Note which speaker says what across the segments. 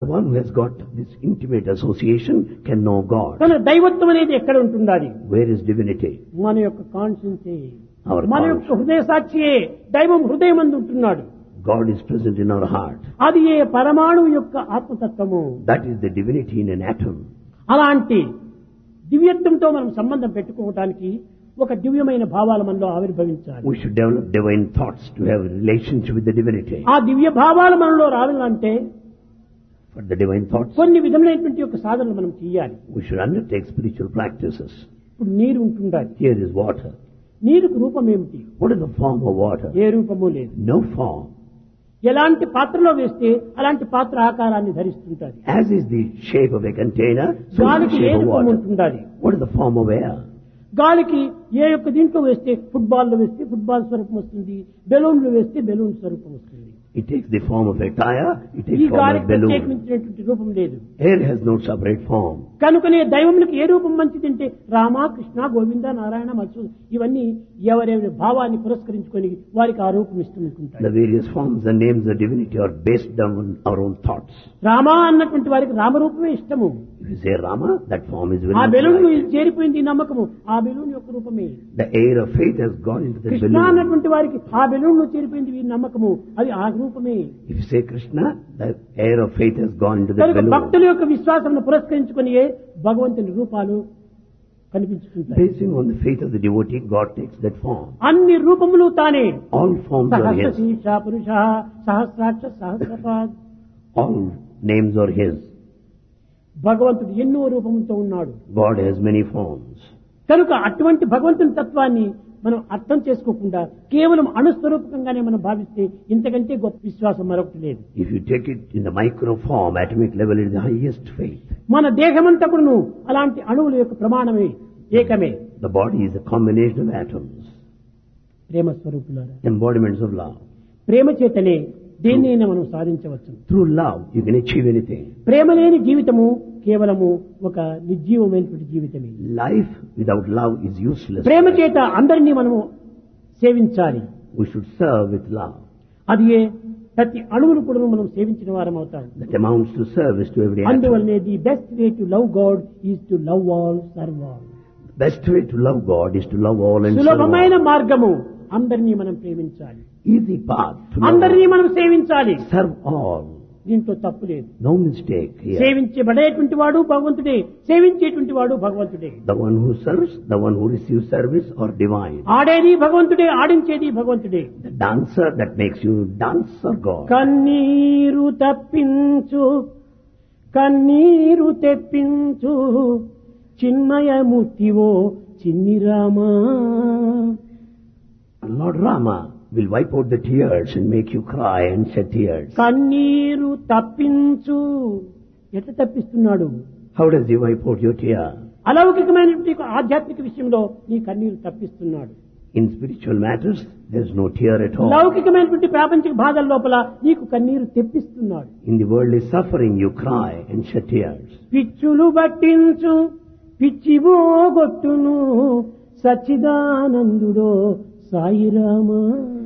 Speaker 1: One who has got this intimate association can know God.
Speaker 2: తన దైవత్వం అనేది ఎక్కడ ఉంటుండాలి?
Speaker 1: Where is divinity?
Speaker 2: మన యొక్క కాన్షియన్సే,
Speaker 1: Our
Speaker 2: మన యొక్క
Speaker 1: conscience.
Speaker 2: హృదయ సాక్షియే. దైవం హృదయమందు ఉంటున్నాడు.
Speaker 1: God is present in our heart.
Speaker 2: అది ఏ పరమాణువు యొక్క ఆత్మతత్వము.
Speaker 1: That is the divinity in an atom.
Speaker 2: అలాంటి దివ్యత్వంతో మనం సంబంధం పెట్టుకోవడానికి ఒక దివ్యమైన భావాలు మనలో ఆవిర్భవించాలి.
Speaker 1: We should develop divine thoughts to have a relationship with the divinity.
Speaker 2: ఆ దివ్య భావాలు మనలో రావాలంటే
Speaker 1: For the divine thoughts,
Speaker 2: కొన్ని విధములైనటువంటి యొక్క సాధనలు మనం చేయాలి.
Speaker 1: we should undertake spiritual practices.
Speaker 2: ఇప్పుడు నీరు ఉంటుండాలి.
Speaker 1: Here is water.
Speaker 2: నీరుకు రూపం ఏమిటి?
Speaker 1: What is the form of water?
Speaker 2: ఏ రూపము లేదు.
Speaker 1: No form.
Speaker 2: ఎలాంటి పాత్రలో వేస్తే అలాంటి పాత్ర ఆకారాన్ని ధరిస్తుంటాది.
Speaker 1: As is the shape of a container, so is the
Speaker 2: గాలికి ఏ
Speaker 1: shape of
Speaker 2: రూపం
Speaker 1: water.
Speaker 2: ఉంటుండాలి.
Speaker 1: What is the form of air?
Speaker 2: గాలికి ఏ యొక్క దీంట్లో వేస్తే ఫుట్బాల్లో వేస్తే ఫుట్బాల్ స్వరూపం వస్తుంది, బెలూన్లు వేస్తే బెలూన్ స్వరూపం వస్తుంది.
Speaker 1: It takes the form of a tire, it
Speaker 2: ఈ
Speaker 1: takes form
Speaker 2: గాలికి
Speaker 1: of balloon.
Speaker 2: ప్రత్యేకించినటువంటి రూపం లేదు.
Speaker 1: Air has no separate form.
Speaker 2: కనుకనే దైవములకు ఏ రూపం మంచిదంటే రామ, కృష్ణ, గోవింద, నారాయణ, మత్స్సు ఇవన్నీ ఎవరెవరి భావాన్ని పురస్కరించుకొని వారికి ఆ రూపం ఇస్తుంటారు.
Speaker 1: The various forms and names of divinity are based on our own thoughts.
Speaker 2: Rama అన్నటువంటి వారికి రామరూపమే ఇష్టము.
Speaker 1: If you say Rama, that form is very
Speaker 2: ఆ
Speaker 1: much
Speaker 2: బెలూన్
Speaker 1: right.
Speaker 2: చేరిపోయింది నమ్మకము, ఆ బెలూన్ యొక్క రూపమే.
Speaker 1: The air of faith has gone into the
Speaker 2: Krishna
Speaker 1: balloon.
Speaker 2: అన్నటువంటి వారికి ఆ బెలూన్ లో చేరిపోయింది వీరి నమ్మకము, అది ఆ రూపమే.
Speaker 1: If you say Krishna, the air of faith has gone into the
Speaker 2: కనుక
Speaker 1: balloon.
Speaker 2: భక్తుల యొక్క విశ్వాసం పురస్కరించుకొని భగవంతుని రూపాలు కనిపించుకుంటాయి.
Speaker 1: Basing on the faith of the devotee, God takes that form.
Speaker 2: అన్ని రూపములు తానే.
Speaker 1: All forms are His.
Speaker 2: సహస్రశీర్ష పురుష, సహస్రాక్ష, సహస్రపాద్.
Speaker 1: All names are His.
Speaker 2: భగవంతుడు ఎన్నో రూపములతో ఉన్నాడు.
Speaker 1: God has many forms.
Speaker 2: కనుక అటువంటి భగవంతుని తత్వాన్ని మనం అర్థం చేసుకోకుండా కేవలం అణుస్వరూపకంగానే మనం భావిస్తే ఇంతకంటే గొప్ప విశ్వాసం మరొకటి లేదు.
Speaker 1: If you take it in the micro form, atomic level, it is the highest faith.
Speaker 2: మన దేహమంతా కూడాను అలాంటి అణువుల యొక్క ప్రమాణమే, ఏకమే.
Speaker 1: The body is a combination of atoms,
Speaker 2: ప్రేమ స్వరూపులారా,
Speaker 1: embodiments of love.
Speaker 2: ప్రేమ చేతనే దేన్నైనా మనం సాధించవచ్చు.
Speaker 1: Through love, you can achieve anything.
Speaker 2: ప్రేమ లేని జీవితము కేవలము ఒక నిర్జీవమైనటువంటి జీవితమే.
Speaker 1: Life without love is useless.
Speaker 2: ప్రేమ చేత అందరినీ మనము సేవించాలి.
Speaker 1: We should serve with love.
Speaker 2: అది ప్రతి అణువును కూడా మనం సేవించిన వారం అవుతాం.
Speaker 1: That amounts to service to every atom.
Speaker 2: అందువల్లనే the best way to love God is to love all, serve all.
Speaker 1: The best way to love God is to love all and serve
Speaker 2: సులభమైన
Speaker 1: all.
Speaker 2: మార్గము అందరినీ మనం ప్రేమించాలి,
Speaker 1: Easy path to love
Speaker 2: అందరినీ
Speaker 1: all.
Speaker 2: మనం సేవించాలి.
Speaker 1: Serve all.
Speaker 2: దీంట్లో తప్పు లేదు.
Speaker 1: No mistake here.
Speaker 2: సేవించబడేటువంటి వాడు భగవంతుడే, సేవించేటువంటి వాడు భగవంతుడే.
Speaker 1: The one who serves, the one who receives service are divine.
Speaker 2: ఆడేది భగవంతుడే, ఆడించేది భగవంతుడే.
Speaker 1: The dancer that makes you dance are God.
Speaker 2: కన్నీరు తప్పించు, కన్నీరు తెప్పించు, చిన్మయమూర్తివో చిన్ని Rama.
Speaker 1: Lord Rama will wipe out the tears and make you cry and shed tears.
Speaker 2: కన్నీరు తప్పించు. ఎట్లా తప్పిస్తున్నాడు?
Speaker 1: How does he wipe out your tear?
Speaker 2: అలౌకికమైనటువంటి ఆధ్యాత్మిక విషయంలో నీ కన్నీరు తప్పిస్తున్నాడు.
Speaker 1: In spiritual matters, there is no tear at all.
Speaker 2: లౌకికమైనటువంటి ప్రాపంచిక బాధల లోపల నీకు కన్నీరు తెప్పిస్తున్నాడు.
Speaker 1: In the worldly suffering, you cry and shed tears.
Speaker 2: పిచ్చులు పట్టించు, పిచ్చిబోగొట్టును, సచ్చిదానందుడో సాయిరామా.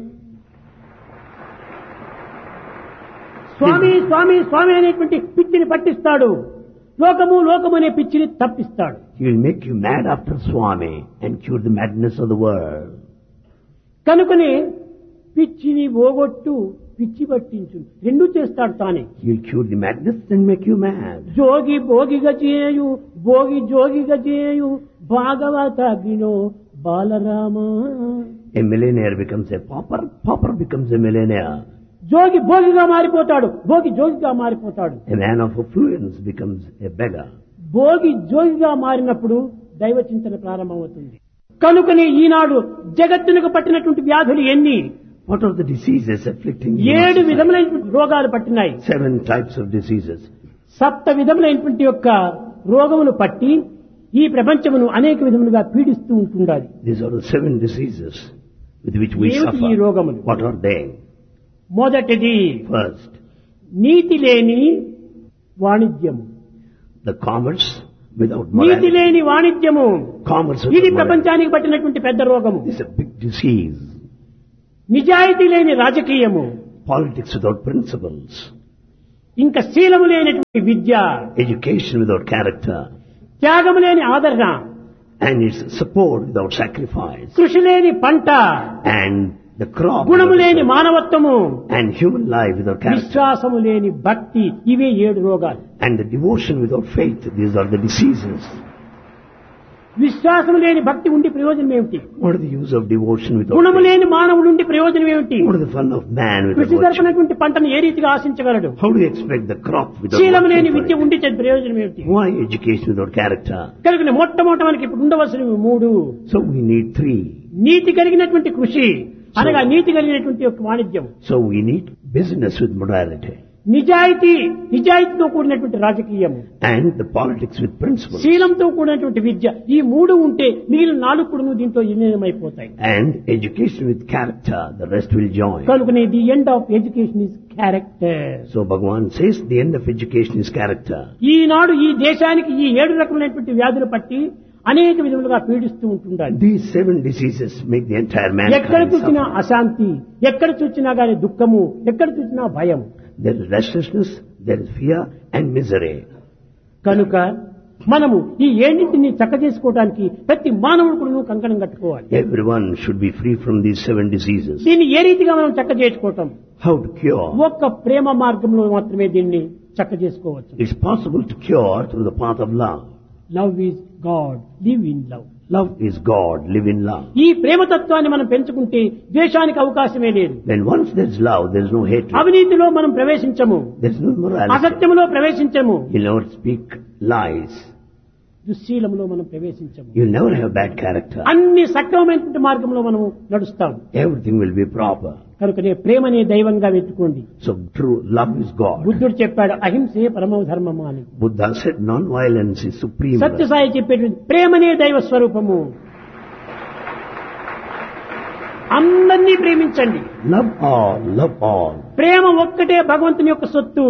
Speaker 2: స్వామి స్వామి స్వామి అనేటువంటి పిచ్చిని పట్టిస్తాడు, లోకము లోకము అనే పిచ్చిని తప్పిస్తాడు.
Speaker 1: He will make you mad after Swami and cure the madness of the world.
Speaker 2: కనుకనే పిచ్చిని పోగొట్టు, పిచ్చి పట్టించు, రెండు చేస్తాడు తానే.
Speaker 1: He will cure the madness and make you mad.
Speaker 2: జోగి భోగిగా చేయు, భోగి జోగిగా చేయు, భాగవతాగ్నిలో Balarama.
Speaker 1: A millionaire becomes a pauper, pauper becomes a millionaire.
Speaker 2: జోగి భోగిగా మారిపోతాడు, భోగి జోగిగా మారిపోతాడు.
Speaker 1: A man of affluence becomes a beggar.
Speaker 2: Bhogi జోగిగా మారినప్పుడు దైవ చింతన ప్రారంభమవుతుంది. కనుకనే ఈనాడు జగత్తునకు పట్టినటువంటి వ్యాధులు ఎన్ని?
Speaker 1: What are the diseases afflicting you?
Speaker 2: 7 విధములైనటువంటి రోగాలు పట్టినాయి.
Speaker 1: 7 types of diseases.
Speaker 2: 7 విధములైనటువంటి యొక్క రోగములు పట్టి ఈ ప్రపంచమును అనేక విధములుగా పీడిస్తూ ఉంటుండాలి.
Speaker 1: These are the 7 diseases with which we
Speaker 2: ఏమిటి ఈ
Speaker 1: suffer.
Speaker 2: రోగములు?
Speaker 1: What are they?
Speaker 2: మొదటిది
Speaker 1: First,
Speaker 2: నీతి లేని వాణిజ్యము.
Speaker 1: the commerce without
Speaker 2: NITI
Speaker 1: morality.
Speaker 2: లేని వాణిజ్యము
Speaker 1: Commerce
Speaker 2: ఇది
Speaker 1: without morality.
Speaker 2: ప్రపంచానికి పట్టినటువంటి పెద్ద రోగము.
Speaker 1: This is a big disease.
Speaker 2: నిజాయితీ లేని రాజకీయము,
Speaker 1: Politics without principles.
Speaker 2: ఇంకా శీలము లేనటువంటి విద్య,
Speaker 1: education without character,
Speaker 2: త్యాగము లేని ఆదరణ,
Speaker 1: and its support without sacrifice,
Speaker 2: కృషి లేని పంట,
Speaker 1: and the crop
Speaker 2: గుణము లేని
Speaker 1: without,
Speaker 2: మానవత్వము,
Speaker 1: and human life without character,
Speaker 2: విశ్వాసము లేని భక్తి, ఇవే 7 రోగాలు.
Speaker 1: and the devotion without faith. These are the diseases.
Speaker 2: విశ్వాసము లేని భక్తి ఉండి ప్రయోజనం ఏమిటి?
Speaker 1: What is the use of devotion without
Speaker 2: గుణము
Speaker 1: faith?
Speaker 2: లేని మానవుడు ఉండి ప్రయోజనం ఏమిటి?
Speaker 1: What is the fun of man without
Speaker 2: కృషి
Speaker 1: virtue?
Speaker 2: జరపనటువంటి పంటను ఏ రీతిగా ఆశించగలడు?
Speaker 1: How do you expect the crop without
Speaker 2: శీలము లేని
Speaker 1: working for
Speaker 2: విద్య
Speaker 1: it?
Speaker 2: ఉండి ప్రయోజనం ఏమిటి?
Speaker 1: Why education without character?
Speaker 2: కనుక మొట్టమొదట మనకి ఇప్పుడు ఉండవలసినవి 3.
Speaker 1: So we need 3.
Speaker 2: నీతి కలిగినటువంటి కృషి, అనగా నీతి కలిగినటువంటి యొక్క వాణిజ్యం,
Speaker 1: So we need business with morality,
Speaker 2: నిజాయితీతో కూడినటువంటి రాజకీయము,
Speaker 1: and the politics with principles,
Speaker 2: శీలంతో కూడినటువంటి విద్య. ఈ 3 ఉంటే మిగిలిన 4 కూడా దీంతో విలీనమైపోతాయి.
Speaker 1: and education with character. The rest will join.
Speaker 2: కనుకనే the end of education is character.
Speaker 1: So Bhagavan says the end of education is character.
Speaker 2: ఈనాడు ఈ దేశానికి ఈ 7 రకమైనటువంటి వ్యాధులు పట్టి అనేక విధములుగా పీడిస్తూ ఉంటుండాలి.
Speaker 1: These 7 diseases make the entire
Speaker 2: ఎక్కడ
Speaker 1: mankind
Speaker 2: చూసినా
Speaker 1: suffer.
Speaker 2: అశాంతి, ఎక్కడ చూసినా గాని దుఃఖము, ఎక్కడ చూసినా భయం.
Speaker 1: There is restlessness, there is fear and misery.
Speaker 2: కనుక మనము ఈ ఏడింటిని చక్క చేసుకోవడానికి ప్రతి మానవుడు కూడా కంకణం కట్టుకోవాలి.
Speaker 1: Everyone should be free from these 7 diseases.
Speaker 2: దీన్ని ఏ రీతిగా మనం చక్క చేసుకోవటం?
Speaker 1: How to cure?
Speaker 2: ఒక్క ప్రేమ మార్గంలో మాత్రమే దీన్ని చక్క చేసుకోవచ్చు.
Speaker 1: It's possible to cure through the path of love.
Speaker 2: Love is God, live in love.
Speaker 1: Love is God, live in love.
Speaker 2: ఈ ప్రేమతత్వాన్ని మనం పెంచుకుంటే ద్వేషానికి అవకాశమే లేదు.
Speaker 1: When once there's love, there's no hatred.
Speaker 2: అవినీతిలో మనం ప్రవేశించము,
Speaker 1: There's no morality.
Speaker 2: అసత్యములో ప్రవేశించము,
Speaker 1: You'll never speak lies.
Speaker 2: దుశ్శీలంలో మనం ప్రవేశించము.
Speaker 1: You'll never have bad character.
Speaker 2: అన్ని సక్రమమైనటువంటి మార్గంలో మనం నడుస్తాం.
Speaker 1: Everything will be proper.
Speaker 2: కనుకనే ప్రేమనే దైవంగా వెతుకోండి.
Speaker 1: So true love is God.
Speaker 2: బుద్ధుడు చెప్పాడు అహింసే పరమ ధర్మము అని.
Speaker 1: Buddha said non-violence is supreme.
Speaker 2: Sathya Sai చెప్పేటువంటి ప్రేమనే దైవ స్వరూపము. అందరినీ ప్రేమించండి.
Speaker 1: Love all, love all.
Speaker 2: ప్రేమ ఒక్కటే భగవంతుని యొక్క సొత్తు.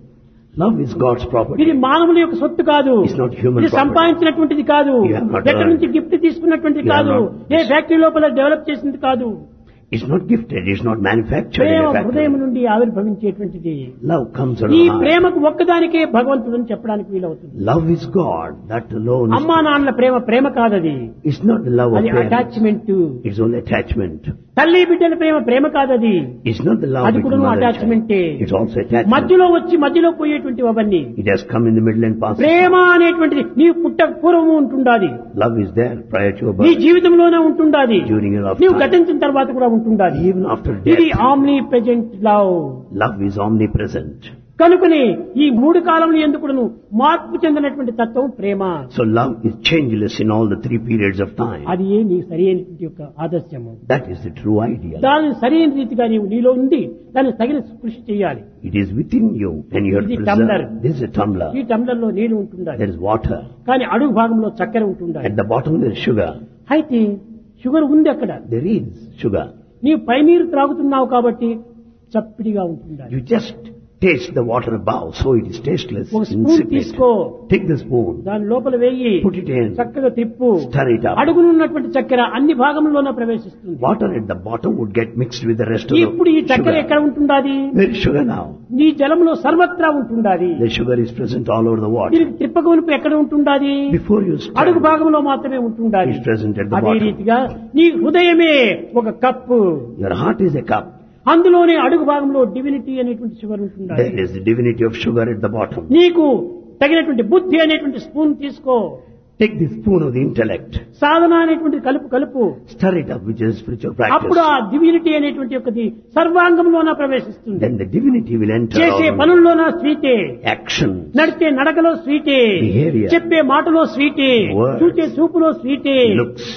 Speaker 1: Love is God's property.
Speaker 2: ఇది మానవుల యొక్క సొత్తు కాదు.
Speaker 1: It's not human
Speaker 2: ఇది
Speaker 1: property.
Speaker 2: సంపాదించినటువంటిది కాదు.
Speaker 1: You have not
Speaker 2: ఎక్కడి
Speaker 1: earned.
Speaker 2: నుంచి గిఫ్ట్ తీసుకున్నటువంటిది
Speaker 1: You have
Speaker 2: కాదు.
Speaker 1: not-
Speaker 2: ఏ ఫ్యాక్టరీ లోపల డెవలప్ చేసింది కాదు.
Speaker 1: It's not gifted, it's not manufactured in
Speaker 2: Prema
Speaker 1: a
Speaker 2: హృదయం
Speaker 1: factory.
Speaker 2: నుండి ఆవిర్భవించేటువంటిది.
Speaker 1: Love comes out
Speaker 2: ఈ
Speaker 1: of the heart.
Speaker 2: ప్రేమకు ఒక్కదానికే భగవంతుడు అని చెప్పడానికి వీలవుతుంది.
Speaker 1: Love is God, that alone.
Speaker 2: అమ్మా నాన్నల ప్రేమ కాదది.
Speaker 1: It's not the love of
Speaker 2: అది
Speaker 1: parents.
Speaker 2: Attachment.
Speaker 1: It's only attachment.
Speaker 2: తల్లి బిడ్డల ప్రేమ కాదది.
Speaker 1: It's not the love
Speaker 2: అది
Speaker 1: between
Speaker 2: కూడా
Speaker 1: mother and
Speaker 2: attachment.
Speaker 1: child. It's also attachment.
Speaker 2: మధ్యలో మధ్యలో పోయేటువంటి అవన్నీ
Speaker 1: It has come in the middle and passed.
Speaker 2: ప్రేమ అనేటువంటిది నీ పుట్టక పూర్వము ఉంటుండాలి.
Speaker 1: Love is there prior to your
Speaker 2: నీ
Speaker 1: birth.
Speaker 2: జీవితంలోనే ఉంటుండాలి.
Speaker 1: During your
Speaker 2: నీవు
Speaker 1: lifetime.
Speaker 2: గతించిన తర్వాత కూడా ఉంటుండాలి.
Speaker 1: Even after
Speaker 2: ఇది
Speaker 1: death.
Speaker 2: Omni present love.
Speaker 1: Love is omnipresent.
Speaker 2: కనుకనే ఈ 3 కాలంలో ఎందుకును మార్పు చెందినటువంటి తత్వం ప్రేమ.
Speaker 1: So love is changeless in all the 3 periods of time.
Speaker 2: అది నీ సరి అయినటువంటి యొక్క ఆదర్శము.
Speaker 1: That is the true ideal.
Speaker 2: దాని సరైన రీతిగా నీలో ఉంది, దాన్ని తగిన కృషి చేయాలి.
Speaker 1: It is within you and you have to
Speaker 2: ఇది tumbler.
Speaker 1: preserve. This is a tumbler.
Speaker 2: ఈ టంబ్లర్ లో నీళ్లు ఉంటుండాలి,
Speaker 1: There is water.
Speaker 2: కానీ అడుగు భాగంలో చక్కెర ఉంటుండాలి.
Speaker 1: At the bottom there is sugar.
Speaker 2: అయితే షుగర్ ఉంది అక్కడ.
Speaker 1: There is sugar.
Speaker 2: నీవు పై నీరు త్రాగుతున్నావు కాబట్టి చప్పిడిగా ఉంటుండాలి.
Speaker 1: You just taste the water above, so it is tasteless,
Speaker 2: ఒక స్పూన్
Speaker 1: insipid.
Speaker 2: తీసుకో,
Speaker 1: Take the spoon,
Speaker 2: దాని లోపల వేయి,
Speaker 1: put it in,
Speaker 2: చక్కగా తిప్పు.
Speaker 1: stir it up.
Speaker 2: అడుగునున్నటువంటి చక్కెర అన్ని భాగంలోనే ప్రవేశిస్తుంది.
Speaker 1: Water at the bottom would get mixed with the rest of
Speaker 2: ఇప్పుడు ఈ
Speaker 1: the
Speaker 2: చక్కెర
Speaker 1: sugar.
Speaker 2: ఎక్కడ ఉంటుండాలి?
Speaker 1: Where is sugar now?
Speaker 2: నీ జలంలో సర్వత్రా ఉంటుండాలి.
Speaker 1: The sugar is present all over the water.
Speaker 2: దీనికి తిప్పగొనుపు ఎక్కడ ఉంటుండాలి?
Speaker 1: Before you
Speaker 2: అడుగు
Speaker 1: stir,
Speaker 2: భాగంలో మాత్రమే ఉంటుండాలి.
Speaker 1: it's present at the
Speaker 2: అదే
Speaker 1: bottom.
Speaker 2: రీతిగా నీ హృదయమే ఒక cup,
Speaker 1: Your heart is a cup.
Speaker 2: అందులోనే అడుగు భాగంలో డివినిటీ అనేటువంటి షుగర్ ఉంటుండాలి.
Speaker 1: There is the divinity of sugar at the bottom.
Speaker 2: నీకు తగినటువంటి బుద్ధి అనేటువంటి స్పూన్ తీసుకో,
Speaker 1: Take the spoon of the intellect,
Speaker 2: సాధన అనేటువంటి కలుపు,
Speaker 1: stir it up, which is spiritual
Speaker 2: అప్పుడు
Speaker 1: practice.
Speaker 2: ఆ డివినిటీ అనేటువంటి ఒకటి సర్వాంగంలోన ప్రవేశిస్తుంది.
Speaker 1: Then the divinity will enter
Speaker 2: చేసే
Speaker 1: all
Speaker 2: పనుల్లోన స్వీటే,
Speaker 1: action.
Speaker 2: నడిచే నడకలో స్వీటే,
Speaker 1: Behavior.
Speaker 2: చెప్పే మాటలో స్వీటే,
Speaker 1: Words.
Speaker 2: చూచే చూపులో స్వీటే,
Speaker 1: Looks,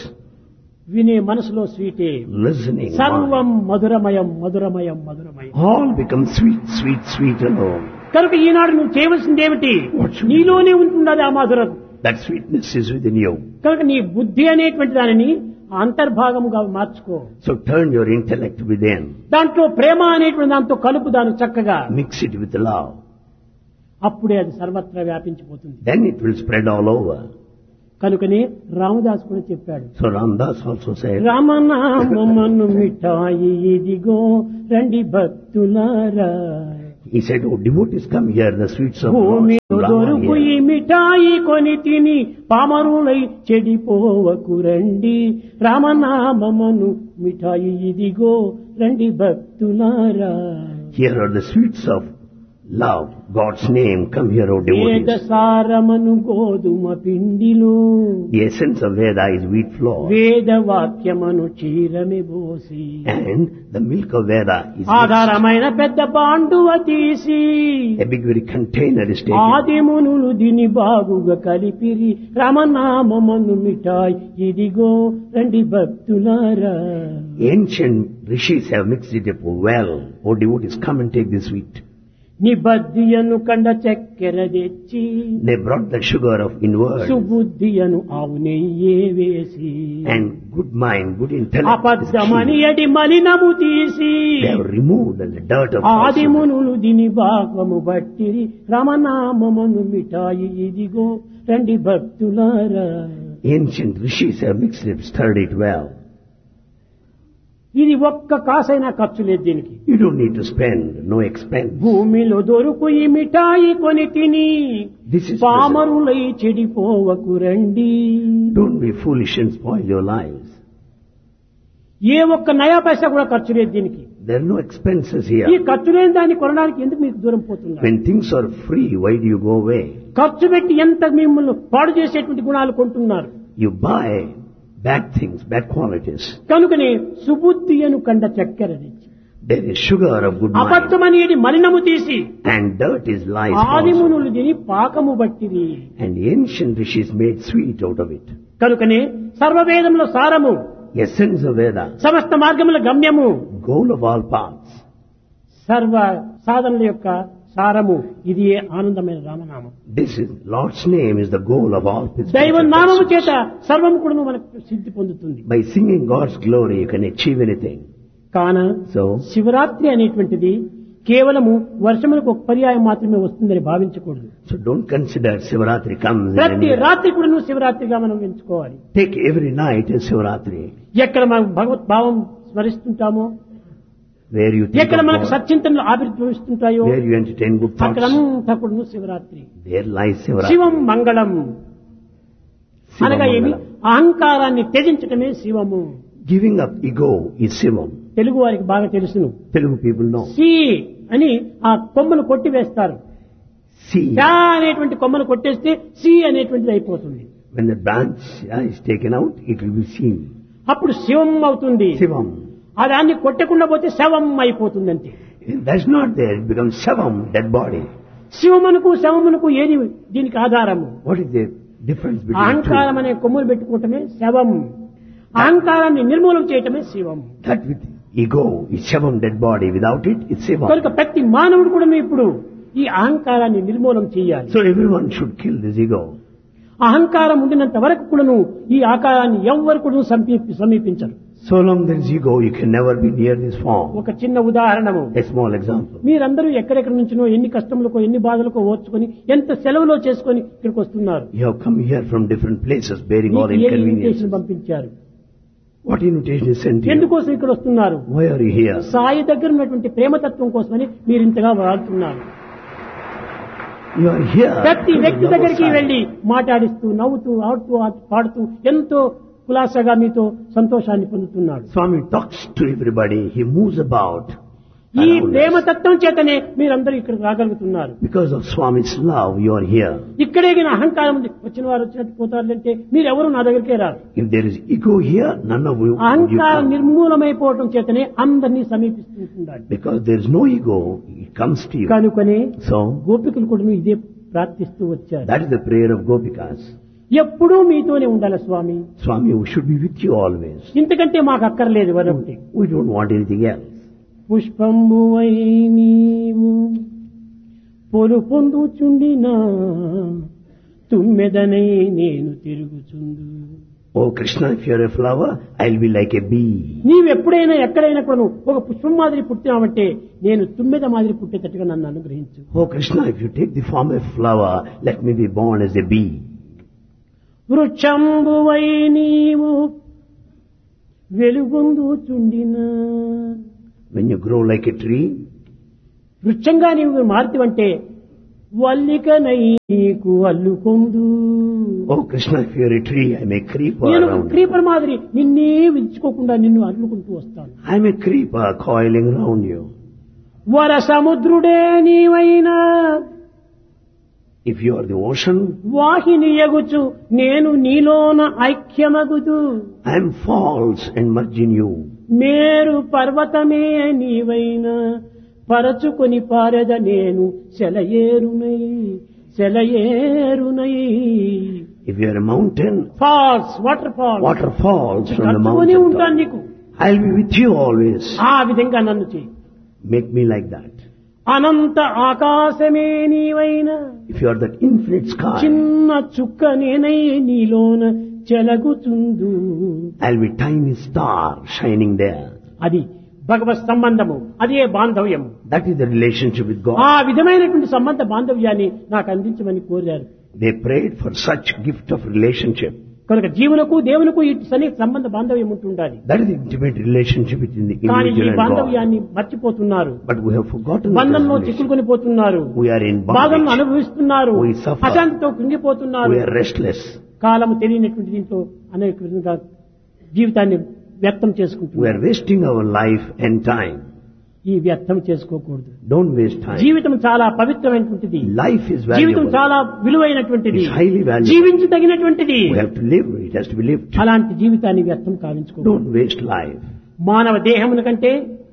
Speaker 2: వినే మనసులో స్వీటే.
Speaker 1: listening,
Speaker 2: సర్వం
Speaker 1: mind.
Speaker 2: మధురమయం.
Speaker 1: All become sweet, sweet, sweet alone.
Speaker 2: కనుక ఈనాడు నువ్వు చేయవలసింది ఏమిటి?
Speaker 1: What should
Speaker 2: నీలోనే ఉంటున్నది ఆ మధురం.
Speaker 1: That sweetness is within you.
Speaker 2: కనుక నీ బుద్ధి అనేటువంటి దానిని అంతర్భాగముగా మార్చుకో.
Speaker 1: So turn your intellect within.
Speaker 2: దాంట్లో ప్రేమ అనేటువంటి దాంతో కలుపు దాన్ని చక్కగా.
Speaker 1: Mix it with love.
Speaker 2: అప్పుడే అది సర్వత్రా వ్యాపించిపోతుంది.
Speaker 1: Then it will spread all over.
Speaker 2: కనుకనే రామదాస్ కూడా చెప్పాడు,
Speaker 1: So Ramdas also said,
Speaker 2: రామనామమను మిఠాయి ఇదిగో రండి భక్తులారా.
Speaker 1: He said, oh, devotees, come here, the sweets of
Speaker 2: భూమిలో
Speaker 1: Lord
Speaker 2: దొరుకు ఈ
Speaker 1: here.
Speaker 2: మిఠాయి కొని తిని పామరులై చెడిపోవకురండి రామనామమును మిఠాయి ఇదిగో రండి భక్తులారా.
Speaker 1: Here are the sweets of love, God's name. Come here, O
Speaker 2: వేద
Speaker 1: devotees.
Speaker 2: సారమను గోధుమ పిండిలో
Speaker 1: The essence of Veda is wheat flour.
Speaker 2: వేద వాక్యమను చీరమి బోసి
Speaker 1: And the milk of Veda is mixed.
Speaker 2: ఆధారమైన పెద్ద పాండువ తీసి
Speaker 1: A big very container is taken.
Speaker 2: ఆదిమునులు దీని బాగుగా కలిపిరి రామనామమును మిఠాయి ఇదిగో రండి భక్తులారా.
Speaker 1: Ancient rishis have mixed it up well. O devotees, come and take this wheat.
Speaker 2: నిబద్ధియను కండ చక్కెర తెచ్చి
Speaker 1: They brought the sugar of inward
Speaker 2: సుబుద్ధియను ఆవు నెయ్యే వేసి
Speaker 1: and good mind, good intellect. is
Speaker 2: అబద్ధమని
Speaker 1: key.
Speaker 2: ఎడి మలినము తీసి
Speaker 1: They have removed the dirt of falsehood.
Speaker 2: ఆదిమునులు దీని భాగము బట్టిరి రామనామమును మిఠాయి ఇదిగో రండి భక్తులారా.
Speaker 1: Ancient rishis have mixed it, stirred it well.
Speaker 2: ఇది ఒక్క కాసైనా ఖర్చు లేదు దీనికి.
Speaker 1: You don't need to spend, no expense.
Speaker 2: భూమిలో దొరుకు ఈ మిఠాయి కొని తిని
Speaker 1: This is present.
Speaker 2: పామరులై చెడిపోవకు రండి.
Speaker 1: Don't be foolish and spoil your lives.
Speaker 2: ఏ ఒక్క నయా పైసా కూడా ఖర్చు లేదు దీనికి.
Speaker 1: There are no expenses
Speaker 2: ఈ
Speaker 1: here.
Speaker 2: ఖర్చు లేని దాన్ని కొనడానికి ఎందుకు మీకు దూరం పోతున్నారు?
Speaker 1: When things are free, why do you go away?
Speaker 2: ఖర్చు పెట్టి ఎంత మిమ్మల్ని పాడు చేసేటువంటి గుణాలు కొంటున్నారు.
Speaker 1: You buy bad things, bad qualities.
Speaker 2: కనుకనే సుబుద్ధి అను కండ చక్కెర తెచ్చి
Speaker 1: There is sugar of good mind.
Speaker 2: అబద్ధమనేది మలినము తీసి
Speaker 1: And dirt is lies. falsehood.
Speaker 2: ఆదిమునులు దీని పాకము బట్టిరి.
Speaker 1: And the ancient rishis made sweet out of it.
Speaker 2: కనుకనే సర్వవేదముల సారము
Speaker 1: Essence of Veda,
Speaker 2: సమస్త మార్గముల గమ్యము
Speaker 1: goal of all paths.
Speaker 2: సర్వ సాధనల యొక్క సారము ఇది ఆనందమైన రామనామం.
Speaker 1: This is Lord's name is the goal of all
Speaker 2: దైవ
Speaker 1: spiritual
Speaker 2: నామము
Speaker 1: pursuits.
Speaker 2: చేత సర్వము కూడా మనకు సిద్ధి పొందుతుంది.
Speaker 1: By singing God's glory, you can achieve anything.
Speaker 2: కాన
Speaker 1: So,
Speaker 2: శివరాత్రి అనేటువంటిది కేవలము వర్షములకు ఒక పర్యాయం మాత్రమే వస్తుందని భావించకూడదు.
Speaker 1: so don't consider Sivaratri comes in
Speaker 2: ప్రతి
Speaker 1: any-
Speaker 2: రాత్రి కూడా నువ్వు శివరాత్రిగా మనం ఎంచుకోవాలి.
Speaker 1: Take every night as Sivaratri.
Speaker 2: ఎక్కడ మనం భగవత్ భావం స్మరిస్తుంటామో,
Speaker 1: Where you think
Speaker 2: ఎక్కడ
Speaker 1: of
Speaker 2: మనకు
Speaker 1: God,
Speaker 2: సత్చింతనలు ఆవిర్భవిస్తుంటాయో
Speaker 1: where you entertain good thoughts,
Speaker 2: అక్కడంతా కూడా నువ్వు శివరాత్రి.
Speaker 1: there lies Sivaratri.
Speaker 2: శివం మంగళం
Speaker 1: Shivam
Speaker 2: అనగా ఏమి?
Speaker 1: Mangalam.
Speaker 2: అహంకారాన్ని త్యజించటమే శివము.
Speaker 1: Giving up ego is Shivam.
Speaker 2: Telugu వారికి బాగా తెలుసును.
Speaker 1: Telugu people know.
Speaker 2: సి అని ఆ కొమ్మను కొట్టి వేస్తారు.
Speaker 1: See,
Speaker 2: చా అనేటువంటి కొమ్మను కొట్టేస్తే సి అనేటువంటిది అయిపోతుంది.
Speaker 1: when the branch is taken out, it will be seen.
Speaker 2: అప్పుడు శివం అవుతుంది.
Speaker 1: Shivam.
Speaker 2: ఆ దాన్ని కొట్టకుండా పోతే శవం అయిపోతుంది అంతే.
Speaker 1: If that's not there, it becomes Shivam, dead body.
Speaker 2: శివమునకు శవమునకు ఏది దీనికి ఆధారము?
Speaker 1: What is the difference between the
Speaker 2: అహంకారం
Speaker 1: two?
Speaker 2: అనే కొమ్ములు పెట్టుకోవటమే శవం. అహంకారాన్ని నిర్మూలన చేయటమే శివం.
Speaker 1: That with ego is Shivam, dead body. Without it, it's Shivam.
Speaker 2: కనుక ప్రతి మానవుడు కూడా ఇప్పుడు ఈ అహంకారాన్ని నిర్మూలన చేయాలి.
Speaker 1: So everyone should kill this ego.
Speaker 2: అహంకారం ఉండినంత వరకు కూడాను ఈ ఆకారాన్ని ఎవ్వరు కూడా సమీపించరు.
Speaker 1: So long there is ego, you can never be near this form.
Speaker 2: ఒక చిన్న ఉదాహరణము,
Speaker 1: A small example.
Speaker 2: మీరందరూ ఎక్కడెక్కడి నుంచినో ఎన్ని కష్టములకో ఎన్ని బాధలకో ఓర్చుకొని ఎంత సెలవులో చేసుకొని ఇక్కడికి వస్తున్నారు.
Speaker 1: You have come here from different places bearing all
Speaker 2: మీకు ఏ
Speaker 1: inconveniences.
Speaker 2: ఇన్విటేషన్ పంపించారు?
Speaker 1: What invitation is sent to you?
Speaker 2: ఎందుకోసం ఇక్కడ వస్తున్నారు?
Speaker 1: Why are you here?
Speaker 2: Sai దగ్గర ఉన్నటువంటి ప్రేమతత్వం కోసమని మీరు ఇంతగా వాడుతున్నారు.
Speaker 1: You are here.
Speaker 2: ప్రతి
Speaker 1: to
Speaker 2: వ్యక్తి
Speaker 1: love
Speaker 2: దగ్గరికి
Speaker 1: Sai.
Speaker 2: వెళ్లి మాట్లాడిస్తూ నవ్వుతూ ఆడుతూ పాడుతూ ఎంతో కులాసగా మీతో సంతోషాన్ని పొందుతున్నాడు.
Speaker 1: Swami talks to everybody. He moves about.
Speaker 2: ఈ
Speaker 1: around us.
Speaker 2: ప్రేమతత్వం చేతనే మీరందరూ ఇక్కడికి రాగలుగుతున్నారు.
Speaker 1: Because of Swami's love, you are here.
Speaker 2: ఇక్కడే గిన అహంకారం ఉంది, వచ్చిన వారు వచ్చినట్టు పోతారంటే మీరెవరు నా దగ్గరికే రారు.
Speaker 1: If there is ego here, none of you
Speaker 2: అహంకారం
Speaker 1: come.
Speaker 2: నిర్మూలమైపోవటం చేతనే అందరినీ సమీపిస్తుంటాడు.
Speaker 1: Because there is no ego, it comes to you.
Speaker 2: కనుకనే
Speaker 1: So,
Speaker 2: గోపికలు కూడా ఇదే ప్రార్థిస్తూ వచ్చారు.
Speaker 1: that is the prayer of Gopikas.
Speaker 2: ఎప్పుడూ మీతోనే ఉండాలి స్వామి,
Speaker 1: Swami, we should be with you always.
Speaker 2: ఇంతకంటే మాకు అక్కర్లేదు వరొకటి.
Speaker 1: We don't want anything else.
Speaker 2: పుష్పంబువై నీవు పొలు పొందుచుండినా తుమ్మెదనై నేను తిరుగుచుండు.
Speaker 1: Oh Krishna, if you are a flower, I'll be like a bee.
Speaker 2: నీవెప్పుడైనా ఎక్కడైనా కూడా ఒక పుష్పం మాదిరి పుట్టినావంటే నేను తుమ్మెద మాదిరి పుట్టేటట్టుగా నన్ను అనుగ్రహించు.
Speaker 1: Oh Krishna, if you take the form of flower, let me be born as a bee.
Speaker 2: వృక్షంబువై నీవు వెలుగొందుచుండినా
Speaker 1: When you grow like a tree,
Speaker 2: వృక్షంగా నీవు మారుతివంటే వల్లిక నీకు అల్లుకొందు.
Speaker 1: Oh Krishna, if you are a tree, I am a creeper
Speaker 2: నేను
Speaker 1: around you.
Speaker 2: Creeper మాదిరి నిన్నే విడుచుకోకుండా నిన్ను అల్లుకుంటూ వస్తాను.
Speaker 1: I am a creeper coiling around you.
Speaker 2: వర సముద్రుడే నీవైనా
Speaker 1: If you are the ocean,
Speaker 2: వాహిని ఎగుచు నేను నీలోన ఐక్యమగుదు.
Speaker 1: I am false and merge in you.
Speaker 2: మేరు పర్వతమే నీవైనా పరచుకొని పారెద నేను సెలయేరునై సెలయేరునై.
Speaker 1: If you are a mountain,
Speaker 2: falls water falls
Speaker 1: water falls from the
Speaker 2: కట్టుకొని
Speaker 1: mountain
Speaker 2: ఉంటాను
Speaker 1: top.
Speaker 2: నీకు.
Speaker 1: I'll be with you always.
Speaker 2: ఆ విధంగా నన్ను చెయ్యి.
Speaker 1: Make me like that.
Speaker 2: Anantha Aakasame నీవైనా
Speaker 1: If you are that infinite sky,
Speaker 2: చిన్న చుక్క నేనై నీలోన చెలగుచుందు.
Speaker 1: I'll be tiny star shining there.
Speaker 2: అది భగవత్ సంబంధము, అదే బాంధవ్యము.
Speaker 1: That is the relationship with God.
Speaker 2: ఆ విధమైనటువంటి సంబంధ బాంధవ్యాన్ని నాకు అందించమని కోరారు.
Speaker 1: They prayed for such gift of relationship.
Speaker 2: కనుక జీవులకు దేవులకు ఇటు సన్నిహిత సంబంధ బాంధవ్యం ఉంటుండాలి.
Speaker 1: That is the intimate relationship between the
Speaker 2: కానీ ఈ
Speaker 1: individual and God.
Speaker 2: బాంధవ్యాన్ని మర్చిపోతున్నారు.
Speaker 1: But we have forgotten that
Speaker 2: బంధంలో
Speaker 1: relation.
Speaker 2: చిక్కుకొని పోతున్నారు.
Speaker 1: We are in
Speaker 2: బాధను
Speaker 1: bondage.
Speaker 2: అనుభవిస్తున్నారు.
Speaker 1: We suffer.
Speaker 2: అశాంతితో కృంగిపోతున్నారు.
Speaker 1: We are restless.
Speaker 2: కాలము తెలియనటువంటి దీంతో అనేక విధంగా జీవితాన్ని వ్యర్థం
Speaker 1: We
Speaker 2: చేసుకుంటున్నారు.
Speaker 1: are wasting our life and time.
Speaker 2: ఈ వ్యర్థం చేసుకోకూడదు.
Speaker 1: Don't waste time.
Speaker 2: జీవితం చాలా పవిత్రమైనటువంటిది.
Speaker 1: Life is
Speaker 2: జీవితం
Speaker 1: valuable.
Speaker 2: చాలా విలువైనటువంటిది.
Speaker 1: It's highly valuable.
Speaker 2: జీవించదగినటువంటిది.
Speaker 1: We have to live. It has to be lived.
Speaker 2: అలాంటి జీవితాన్ని వ్యర్థం కావించుకోకూడదు.
Speaker 1: Don't waste life.
Speaker 2: మానవ దేహమున కంటే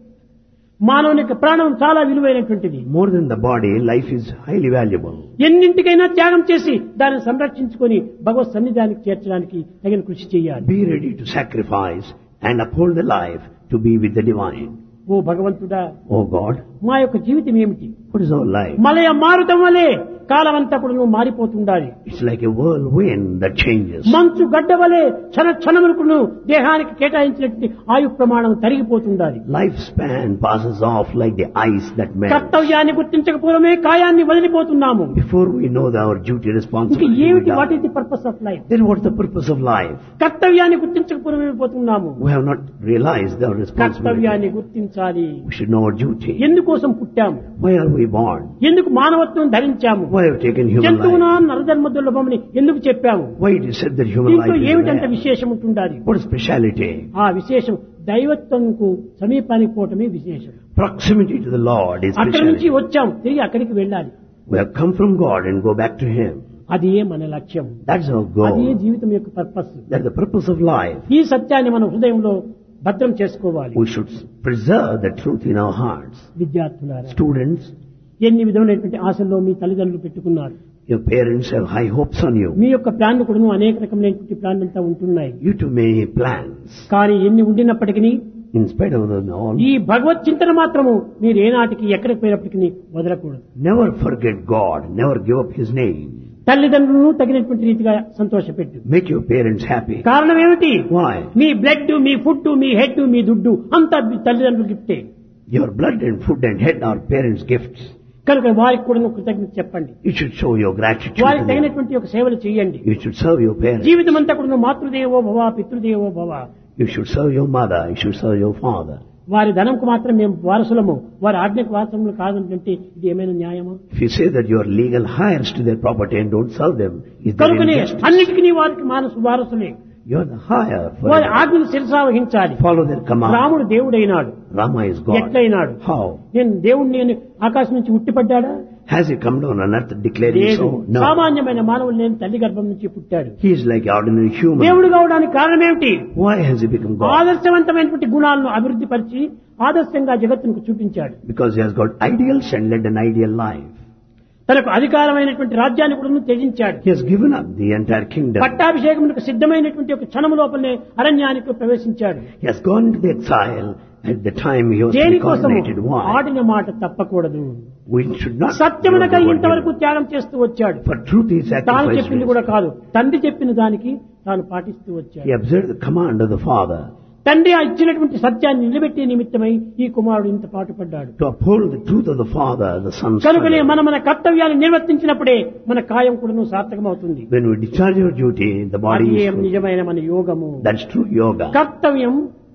Speaker 2: మానవుని యొక్క ప్రాణం చాలా విలువైనటువంటిది.
Speaker 1: More than the body, life is highly valuable.
Speaker 2: ఎన్నింటికైనా త్యాగం చేసి దాన్ని సంరక్షించుకొని భగవత్ సన్నిధానికి చేర్చడానికి తగిన కృషి చేయాలి.
Speaker 1: Be ready to sacrifice and uphold the life to be with the divine.
Speaker 2: ఓ భగవంతుడా,
Speaker 1: Oh God,
Speaker 2: మా యొక్క జీవితం ఏమిటి?
Speaker 1: what is our life?
Speaker 2: మలయ మారుతం వలె కాలమంతా కూడా నువ్వు మారిపోతుండాలి.
Speaker 1: It's like a whirlwind that changes.
Speaker 2: మంచు గడ్డ వలె క్షణ క్షణములకు దేహానికి కేటాయించినటువంటి ఆయు ప్రమాణం తరిగిపోతుండాలి.
Speaker 1: Lifespan passes off like the ice that melts.
Speaker 2: కర్తవ్యాన్ని గుర్తించకపోవడమే కాయాన్ని వదిలిపోతున్నాము.
Speaker 1: Before we know our duty
Speaker 2: ఇంకా
Speaker 1: responsibility, we
Speaker 2: ఏమిటి? What
Speaker 1: die.
Speaker 2: Is the purpose of life?
Speaker 1: Then what's the purpose of life?
Speaker 2: కర్తవ్యాన్ని గుర్తించకపోవడమే పోతున్నాము.
Speaker 1: We have not realized our responsibility.
Speaker 2: కర్తవ్యాన్ని గుర్తించాలి.
Speaker 1: We should know our duty.
Speaker 2: ఎందుకోసం పుట్టాము?
Speaker 1: Why are we born?
Speaker 2: ఎందుకు మానవత్వం ధరించాము?
Speaker 1: Why have taken human
Speaker 2: జంతువునా
Speaker 1: life?
Speaker 2: నరజన్మ దుర్లభమని ఎందుకు చెప్పాము?
Speaker 1: Why it is said that human
Speaker 2: దీంట్లో
Speaker 1: life is
Speaker 2: ఏమిటంత
Speaker 1: rare?
Speaker 2: విశేషం ఉంటుండాలి?
Speaker 1: What is speciality?
Speaker 2: ఆ విశేషం దైవత్వంకు సమీపానికి పోవటమే విశేషం.
Speaker 1: Proximity to the Lord is
Speaker 2: అక్కడి నుంచి
Speaker 1: speciality.
Speaker 2: వచ్చాం, తిరిగి అక్కడికి వెళ్ళాలి.
Speaker 1: We have come from God and go back to Him.
Speaker 2: అది మన లక్ష్యం.
Speaker 1: That's our
Speaker 2: అది
Speaker 1: goal.
Speaker 2: జీవితం యొక్క purpose.
Speaker 1: That's the purpose of life.
Speaker 2: ఈ సత్యాన్ని మన హృదయంలో భద్రం చేసుకోవాలి.
Speaker 1: We should preserve the truth in our hearts.
Speaker 2: విద్యార్థులారా,
Speaker 1: Students,
Speaker 2: ఎన్ని విధమైనటువంటి ఆశల్లో మీ తల్లిదండ్రులు పెట్టుకున్నారు.
Speaker 1: your parents have high hopes on you.
Speaker 2: మీ యొక్క ప్లాన్లు కూడా అనేక రకమైనటువంటి ప్లాన్ అంతా ఉంటున్నాయి.
Speaker 1: You too many plans.
Speaker 2: కానీ ఎన్ని ఉండినప్పటికీ
Speaker 1: In spite of them all,
Speaker 2: ఈ భగవత్ చింతన మాత్రము మీరు ఏనాటికి ఎక్కడికి పోయినప్పటికీ వదలకూడదు.
Speaker 1: never forget God. Never give up His name.
Speaker 2: తల్లిదండ్రులను తగినటువంటి రీతిగా సంతోషపెట్టు.
Speaker 1: Make your parents happy.
Speaker 2: కారణం ఏమిటి?
Speaker 1: Why?
Speaker 2: Me blood, me food, me head, మీ దుడ్డు అంతా మీ తల్లిదండ్రులు గిఫ్టే.
Speaker 1: Your blood and food and head are parents' gifts.
Speaker 2: కనుక వారికి కూడా కృతజ్ఞత చెప్పండి.
Speaker 1: You should show your gratitude
Speaker 2: వారికి
Speaker 1: to them.
Speaker 2: తగినటువంటి ఒక సేవలు చేయండి.
Speaker 1: You should serve your parents.
Speaker 2: జీవితం అంతా కూడా మాతృదేవో భవ, పితృదేవో భవ.
Speaker 1: You should serve your mother. You should serve your father.
Speaker 2: వారి ధనంకు మాత్రం మేము వారసులము, వారి ఆజ్ఞకు వారసులు కాదంటే ఇది ఏమైనా న్యాయమా?
Speaker 1: If you say that you are legal heirs to their property and don't serve them, is that
Speaker 2: కనుకనే
Speaker 1: injustice?
Speaker 2: అన్నిటికీ వారికి వారసులే.
Speaker 1: You are the higher for
Speaker 2: వారి
Speaker 1: them.
Speaker 2: ఆజ్ఞను శిరసావహించాలి.
Speaker 1: Follow their command.
Speaker 2: రాముడు దేవుడైనాడు.
Speaker 1: Rama is God.
Speaker 2: ఎట్లయినాడు?
Speaker 1: How?
Speaker 2: నేను దేవుడిని నేను ఆకాశం నుంచి ఉట్టిపడ్డాడా?
Speaker 1: Has he come down on earth declaring
Speaker 2: లేదు.
Speaker 1: so? No.
Speaker 2: సామాన్యమైన మానవుడు నేను తల్లి గర్భం నుంచి పుట్టాడు.
Speaker 1: He is like ordinary human.
Speaker 2: దేవుడు కావడానికి కారణం ఏమిటి?
Speaker 1: Why has he become God?
Speaker 2: ఆదర్శవంతమైనటువంటి గుణాలను అభివృద్ధి పరిచి ఆదర్శంగా జగత్తుకు చూపించాడు.
Speaker 1: Because he has got ideals and led an ideal life.
Speaker 2: తనకు అధికారమైనటువంటి రాజ్యాన్ని కూడా త్యజించాడు.
Speaker 1: He has given up the entire kingdom.
Speaker 2: పట్టాభిషేకమునకు సిద్ధమైనటువంటి ఒక క్షణం లోపలనే అరణ్యానికి ప్రవేశించాడు.
Speaker 1: He has gone to the exile at the time he was
Speaker 2: దేనికోసము?
Speaker 1: coronated. Why?
Speaker 2: ఆడిన మాట తప్పకూడదు.
Speaker 1: We should not.
Speaker 2: సత్యమునకై
Speaker 1: do what
Speaker 2: ఇంతవరకు
Speaker 1: we
Speaker 2: త్యాగం చేస్తూ వచ్చాడు.
Speaker 1: do. For truth he
Speaker 2: తాను
Speaker 1: sacrificed.
Speaker 2: చెప్పింది కూడా కాదు, తండ్రి చెప్పిన దానికి తాను పాటిస్తూ వచ్చాడు.
Speaker 1: He observed the command of the father.
Speaker 2: తండ్రి ఇచ్చినటువంటి సత్యాన్ని నిలబెట్టే నిమిత్తమై ఈ కుమారుడు ఇంత పాటుపడ్డాడు.
Speaker 1: To uphold the truth of the father, the son.
Speaker 2: కనుకనే మన కర్తవ్యాన్ని నిర్వర్తించినప్పుడే మన కాయం కూడా సార్థకమవుతుంది.
Speaker 1: When we discharge our duty, the body
Speaker 2: అది
Speaker 1: is full.
Speaker 2: నిజమైన మన యోగము.
Speaker 1: That's true yoga.
Speaker 2: కర్తవ్యం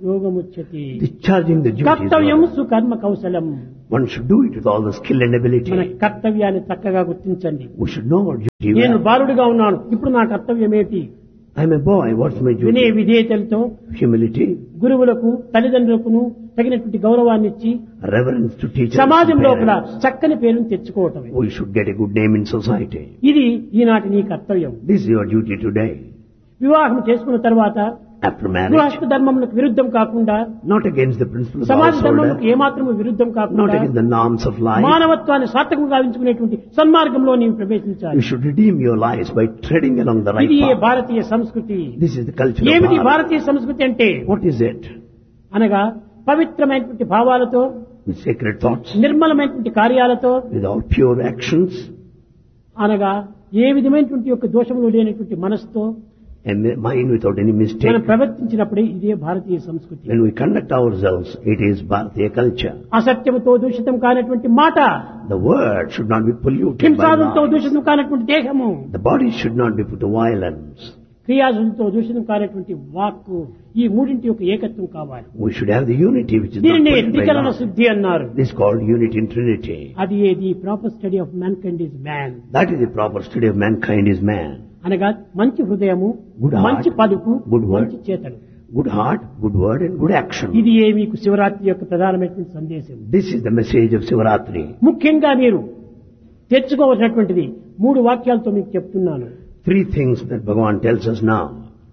Speaker 2: యోగముచ్యతే.
Speaker 1: Discharging the duty is
Speaker 2: కర్తవ్యం
Speaker 1: yoga.
Speaker 2: సుకర్మ కౌశలం.
Speaker 1: One should do it with all the skill and
Speaker 2: మన
Speaker 1: ability.
Speaker 2: కర్తవ్యాన్ని చక్కగా గుర్తించండి.
Speaker 1: We should know our duty
Speaker 2: నేను
Speaker 1: well.
Speaker 2: బాలుడిగా ఉన్నాను, ఇప్పుడు నా కర్తవ్యం ఏంటి?
Speaker 1: I'm a boy, what's my
Speaker 2: వినయ
Speaker 1: duty?
Speaker 2: విధేయతలతో
Speaker 1: Humility,
Speaker 2: గురువులకు తల్లిదండ్రులకును తగినటువంటి గౌరవాన్ని ఇచ్చి
Speaker 1: reverence to teachers
Speaker 2: సమాజం
Speaker 1: and
Speaker 2: లోపల
Speaker 1: parents.
Speaker 2: చక్కని పేరును తెచ్చుకోవటమే.
Speaker 1: We should get a good name in society.
Speaker 2: ఇది ఈనాటి నీ కర్తవ్యం.
Speaker 1: This is your duty today.
Speaker 2: వివాహం చేసుకున్న తర్వాత
Speaker 1: After marriage,
Speaker 2: గృహస్థ ధర్మములకు విరుద్ధం కాకుండా,
Speaker 1: not against the principles of
Speaker 2: సమాజ
Speaker 1: household,
Speaker 2: ధర్మములకు ఏమాత్రము విరుద్ధం
Speaker 1: not
Speaker 2: కాకుండా
Speaker 1: against the norms of life.
Speaker 2: మానవత్వాన్ని సార్థకంగా గావించుకునేటువంటి సన్మార్గంలో నీవు ప్రవేశించాలి.
Speaker 1: You should redeem your lives by treading along the right
Speaker 2: ఇది
Speaker 1: path.
Speaker 2: భారతీయ సంస్కృతి.
Speaker 1: This is the culture of
Speaker 2: ఏమిటి
Speaker 1: Bharat.
Speaker 2: భారతీయ సంస్కృతి అంటే?
Speaker 1: What is it?
Speaker 2: అనగా పవిత్రమైనటువంటి భావాలతో,
Speaker 1: With sacred thoughts,
Speaker 2: నిర్మలమైనటువంటి కార్యాలతో,
Speaker 1: with all pure actions,
Speaker 2: అనగా ఏ విధమైనటువంటి యొక్క దోషములు లేనటువంటి మనసుతో
Speaker 1: and mind without any mistake.
Speaker 2: మనం ప్రవర్తించినప్పుడే ఇదే భారతీయ సంస్కృతి.
Speaker 1: When we conduct ourselves, it is Bharatiya culture.
Speaker 2: అసత్యముతో దూషితం కానటువంటి మాట,
Speaker 1: The word should not be polluted by
Speaker 2: హింసాదులతో
Speaker 1: lies.
Speaker 2: దూషితం కానటువంటి దేహము,
Speaker 1: The body should not be put to violence.
Speaker 2: క్రియాదులతో దూషితం కానటువంటి వాక్కు, ఈ మూడింటి యొక్క ఏకత్వం కావాలి.
Speaker 1: We should have the unity which is not
Speaker 2: దీనిని
Speaker 1: polluted by
Speaker 2: త్రికరణ
Speaker 1: lies.
Speaker 2: శుద్ధి అన్నారు.
Speaker 1: This is called unity in Trinity.
Speaker 2: అది ఏది proper study of man kind is man.
Speaker 1: That is the proper study of mankind is man.
Speaker 2: అనగా మంచి హృదయము,
Speaker 1: Good heart,
Speaker 2: మంచి పలుకు,
Speaker 1: good word.
Speaker 2: మంచి చేతలు.
Speaker 1: Good heart, good word and good action.
Speaker 2: ఇది మీకు శివరాత్రి యొక్క ప్రధానమైనటువంటి సందేశం.
Speaker 1: This is the message of Sivaratri.
Speaker 2: ముఖ్యంగా మీరు తెచ్చుకోవలసినటువంటిది 3 వాక్యాలతో మీకు చెప్తున్నాను.
Speaker 1: 3 things that Bhagavan tells us now.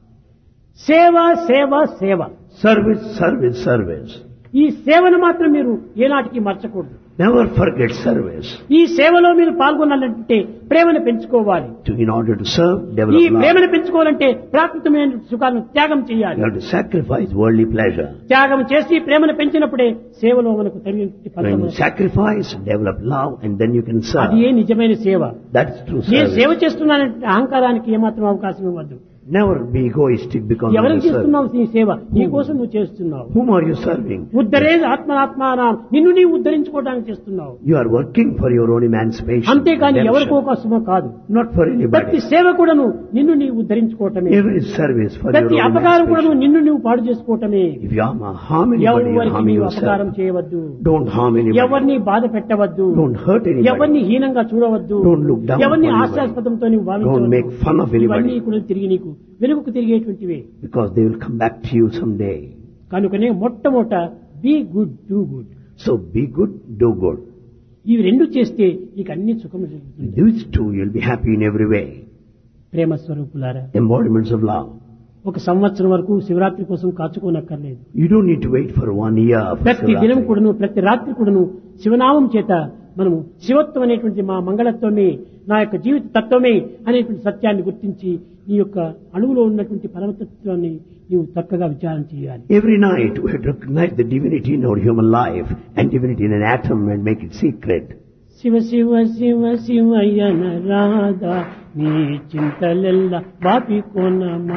Speaker 2: సేవ, సేవ, సేవ.
Speaker 1: Service, service, service.
Speaker 2: ఈ సేవను మాత్రం మీరు ఏనాటికి మర్చకూడదు.
Speaker 1: Never forget service.
Speaker 2: ఈ సేవలో మీరు పాల్గొనాలంటే ప్రేమను పెంచుకోవాలి.
Speaker 1: In order to serve,
Speaker 2: ఈ
Speaker 1: develop love.
Speaker 2: ప్రేమను పెంచుకోవాలంటే ప్రాకృతమైన సుఖాలను త్యాగం చేయాలి.
Speaker 1: You have to sacrifice worldly pleasure.
Speaker 2: త్యాగం చేసి ప్రేమను పెంచినప్పుడే సేవలో మనకు తగినటువంటి
Speaker 1: When
Speaker 2: ఫలితం.
Speaker 1: you sacrifice, develop love, and then you can serve.
Speaker 2: అది ఏ నిజమైన సేవ.
Speaker 1: That's true
Speaker 2: నేను సేవ
Speaker 1: service.
Speaker 2: చేస్తున్నానంటే అహంకారానికి ఏమాత్రం అవకాశం ఇవ్వద్దు.
Speaker 1: Never be egoistic because of
Speaker 2: ఎవరికి
Speaker 1: your service.
Speaker 2: చేస్తున్నావు నీ సేవ? నీ కోసం నువ్వు చేస్తున్నావు.
Speaker 1: Whom are you serving?
Speaker 2: ఉద్ధరేది ఆత్మాత్మానం, నిన్ను నీవు ఉద్ధరించుకోవడానికి చేస్తున్నావు.
Speaker 1: You are working for your own emancipation.
Speaker 2: అంతేకాని
Speaker 1: redemption.
Speaker 2: ఎవరికో కోసమో కాదు.
Speaker 1: Not for
Speaker 2: ప్రతి
Speaker 1: anybody.
Speaker 2: సేవ కూడాను నిన్ను నీవు ఉద్ధరించుకోవటమే.
Speaker 1: Every service for your
Speaker 2: ప్రతి
Speaker 1: own
Speaker 2: అపకారం కూడాను
Speaker 1: emancipation.
Speaker 2: నిన్ను నీవు పాడు చేసుకోవటమే.
Speaker 1: If you harm anybody, you're
Speaker 2: ఎవరికి
Speaker 1: harming
Speaker 2: నీవు
Speaker 1: yourself.
Speaker 2: అపకారం చేయవద్దు.
Speaker 1: Don't harm anybody.
Speaker 2: ఎవరిని బాధ పెట్టవద్దు.
Speaker 1: Don't hurt anybody.
Speaker 2: ఎవరిని హీనంగా చూడవద్దు.
Speaker 1: Don't look down
Speaker 2: ఎవరిని
Speaker 1: on anybody.
Speaker 2: హాస్యాస్పదంతో నీవు
Speaker 1: Don't make fun of
Speaker 2: భావించవద్దు.
Speaker 1: anybody.
Speaker 2: ఇవన్నీ కూడా తిరిగి నీకు వెనుకకు తిరిగేటువంటివే.
Speaker 1: Because they will come back to you someday.
Speaker 2: కనుకనే మొట్టమొదట be good, do good.
Speaker 1: So be good, do good.
Speaker 2: ఇవి రెండు చేస్తే నీకు అన్ని సుఖము జరుగుతుంది.
Speaker 1: These two, you'll be happy in every way.
Speaker 2: ప్రేమ స్వరూపులారా,
Speaker 1: Embodiments of love.
Speaker 2: ఒక సంవత్సరం వరకు శివరాత్రి కోసం కాచుకోనక్కర్లేదు.
Speaker 1: You don't need to wait for 1 year for
Speaker 2: ప్రతి దినం
Speaker 1: Sivaratri.
Speaker 2: కూడాను, ప్రతి రాత్రి కూడాను శివనామం చేత మనము శివత్వం అనేటువంటి మా మంగళత్వమే, నా యొక్క జీవిత తత్వమే అనేటువంటి సత్యాన్ని గుర్తించి నీ యొక్క అణువులో ఉన్నటువంటి పరమతత్వాన్ని నీవు చక్కగా విచారణ చేయాలి.
Speaker 1: Every night we have to recognize the divinity in our human life and divinity in an atom and make it secret.
Speaker 2: Shiva Shiva Shiva శివయ్యన Radha నీ చింతలెల్ల బాపి కొన